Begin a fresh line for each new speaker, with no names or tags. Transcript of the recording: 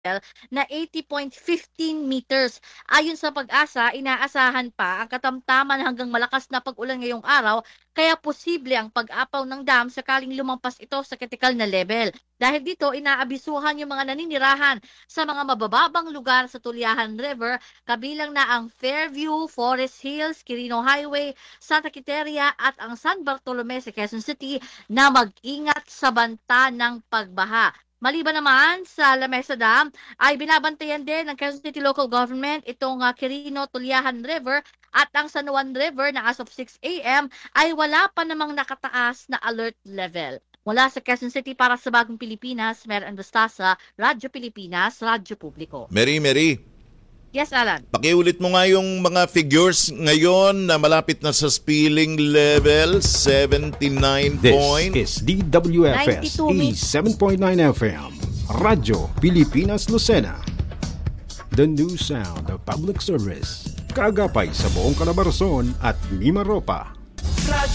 na 80.15 meters. Ayon sa Pag-asa, inaasahan pa ang katamtaman hanggang malakas na pag-ulan ngayong araw, kaya posible ang pag-apaw ng dam sakaling lumampas ito sa critical na level. Dahil dito, inaabisuhan yung mga naninirahan sa mga mabababang lugar sa Tulyahan River, kabilang na ang Fairview, Forest Hills, Quirino Highway, Santa Quiteria at ang San Bartolome sa Quezon City na mag-ingat sa banta ng pagbaha. Maliban naman sa Lamesa Dam, ay binabantayan din ng Quezon City Local Government itong Quirino Tulyahan River at ang San Juan River na as of 6 a.m. ay wala pa namang nakataas na alert level. Mula sa Quezon City para sa Bagong Pilipinas, Mer Anastasa, Radyo Pilipinas, Radyo Publiko.
Mary.
Yes, Alan.
Pakiulit mo nga yung mga figures ngayon na malapit na sa spilling level, 79 point.
This is DWFS 7.9 FM, Radyo Pilipinas Lucena. The new sound of public service. Kaagapay sa buong Calabarzon at Mimaropa.